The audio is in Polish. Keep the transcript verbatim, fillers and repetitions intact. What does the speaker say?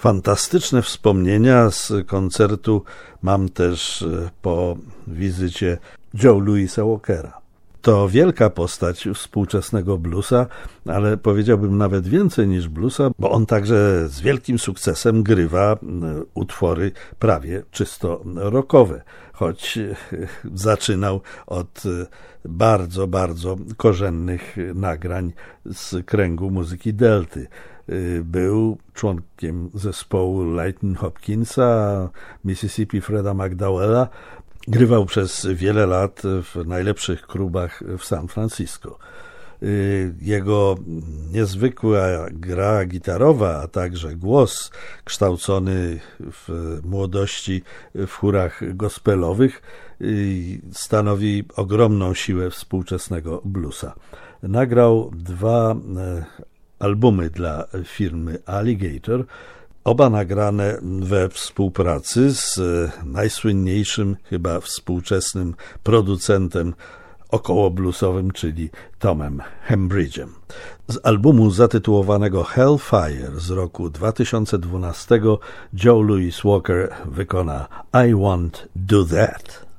Fantastyczne wspomnienia z koncertu mam też po wizycie Joe Louisa Walkera. To wielka postać współczesnego bluesa, ale powiedziałbym nawet więcej niż bluesa, bo on także z wielkim sukcesem grywa utwory prawie czysto rockowe, choć zaczynał od bardzo, bardzo korzennych nagrań z kręgu muzyki delty. Był członkiem zespołu Lightning Hopkinsa, Mississippi Freda McDowella. Grywał przez wiele lat w najlepszych klubach w San Francisco. Jego niezwykła gra gitarowa, a także głos kształcony w młodości w chórach gospelowych stanowi ogromną siłę współczesnego bluesa. Nagrał dwa albumy dla firmy Alligator, oba nagrane we współpracy z najsłynniejszym chyba współczesnym producentem okołobluesowym, czyli Tomem Hembridge'em. Z albumu zatytułowanego Hellfire z roku dwa tysiące dwunastego Joe Louis Walker wykona I Want Do That.